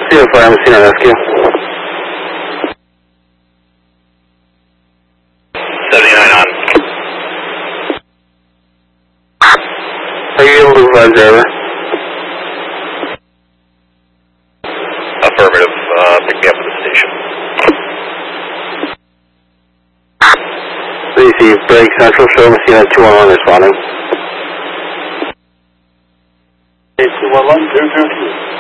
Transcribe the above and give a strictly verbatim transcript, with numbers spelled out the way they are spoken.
Zero four, I'm seeing a rescue. seventy-nine on. Are you able to provide driver? Affirmative. Uh, pick me up at the station. Let me see, break central, show me seeing a two one one responding. two one one, zero zero two.